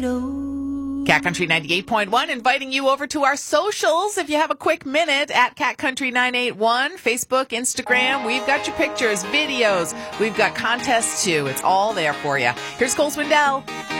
Cat Country 98.1 inviting you over to our socials if you have a quick minute at Cat Country 981, Facebook, Instagram. We've got your pictures, videos. We've got contests too. It's all there for you. Here's Cole Swindell.